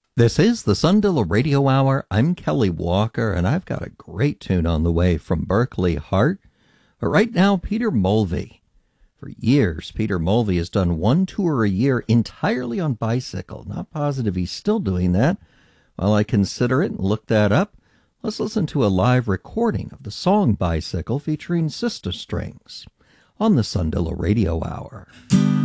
This is the Sundilla Radio Hour. I'm Kelly Walker, and I've got a great tune on the way from Berkeley Hart. But right now, Peter Mulvey. For years, Peter Mulvey has done one tour a year entirely on bicycle. Not positive he's still doing that. While I consider it and look that up, let's listen to a live recording of the song Bicycle featuring Sister Strings on the Sundilla Radio Hour.